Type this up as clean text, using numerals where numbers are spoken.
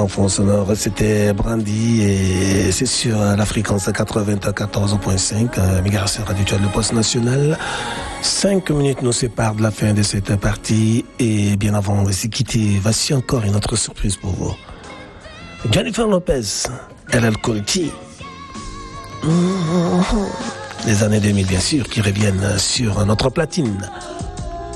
en fond sonore, c'était Brandy et c'est sur la fréquence 94.5 MHz Radio le poste national. 5 minutes nous séparent de la fin de cette partie et bien avant de se quitter, voici encore une autre surprise pour vous. Jennifer Lopez, LL Cool J. Les années 2000 bien sûr qui reviennent sur notre platine.